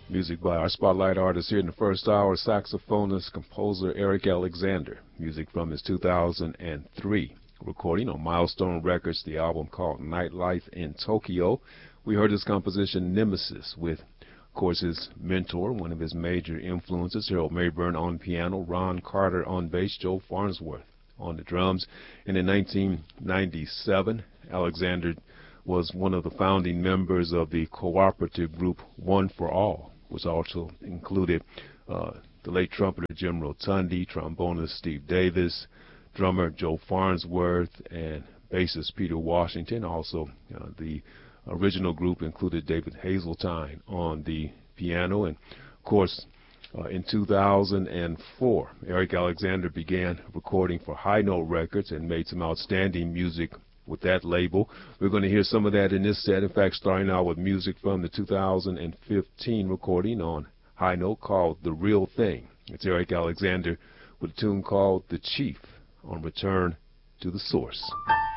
Music by our spotlight artist here in the first hour, saxophonist, composer Eric Alexander. Music from his 2003 recording on Milestone Records, the album called Nightlife in Tokyo. We heard his composition Nemesis with, of course, his mentor, one of his major influences, Harold Mayburn on piano, Ron Carter on bass, Joe Farnsworth on the drums. And in 1997, Alexander was one of the founding members of the cooperative group One for All, which also included the late trumpeter Jim Rotundi, trombonist Steve Davis, drummer Joe Farnsworth, and bassist Peter Washington. Also, the original group included David Hazeltine on the piano. And, of course, in 2004, Eric Alexander began recording for High Note Records and made some outstanding music with that label. We're going to hear some of that in this set. In fact, starting out with music from the 2015 recording on High Note called The Real Thing. It's Eric Alexander with a tune called The Chief on Return to the Source.